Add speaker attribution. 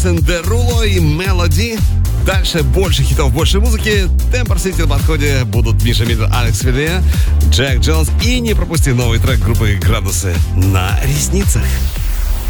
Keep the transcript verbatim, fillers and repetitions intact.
Speaker 1: Деруло и Мелоди. Дальше больше хитов, больше музыки. Темпор Сити на подходе. Будут Миша Мидл, Алекс Виле, Джек Джонс. И не пропусти новый трек группы «Градусы» на ресницах.